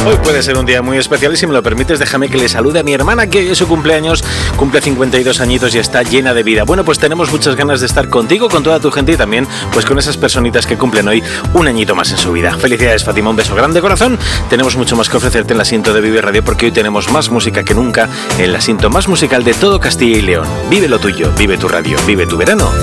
Hoy puede ser un día muy especial y si me lo permites déjame que le salude a mi hermana que hoy es su cumpleaños, cumple 52 añitos y está llena de vida. Bueno, pues tenemos muchas ganas de estar contigo, con toda tu gente y también pues con esas personitas que cumplen hoy un añito más en su vida. Felicidades, Fátima, un beso grande, corazón. Tenemos mucho más que ofrecerte en el asiento de Vive Radio porque hoy tenemos más música que nunca en el asiento más musical de todo Castilla y León. Vive lo tuyo, vive tu radio, vive tu verano.